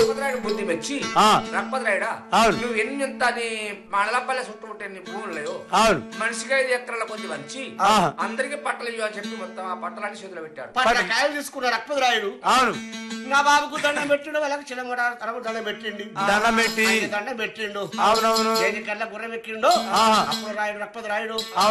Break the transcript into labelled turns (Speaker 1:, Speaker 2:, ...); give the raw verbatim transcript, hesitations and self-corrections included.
Speaker 1: రక్పతిరాయుడు బుద్ధి మెచ్చి
Speaker 2: ఆ.
Speaker 1: రక్పతిరాయుడా
Speaker 2: అవును.
Speaker 1: నువ్వు ఎన్ని ఎంత నీ మడలపల్లె చుట్టూ ఉంటే నీ భూములు
Speaker 2: అవును.
Speaker 1: మనిషికి ఐదు ఎకరాల కొద్ది వంచి
Speaker 2: ఆహా.
Speaker 1: అందరికి పట్టలు ఇవ్వ అని చెప్పి మొత్తం ఆ పట్టలన్నీ చేతిలో పెట్టాడు.
Speaker 3: పట్ల కాయలు తీసుకున్న రక్పతిరాయుడు
Speaker 2: అవును.
Speaker 3: నా బాబుకు దండం పెట్టిండు, వాళ్ళకి చిన్నగూడ తనకు దండం పెట్టిండు,
Speaker 2: దండం పెట్టి
Speaker 3: ఆయన దండం పెట్టిండు.
Speaker 2: అవునవును.
Speaker 3: దేని కల్లా గుర్రం ఎక్కిండు.
Speaker 2: ఆహా.
Speaker 3: అప్పుడు రాయుడు రక్పతిరాయుడు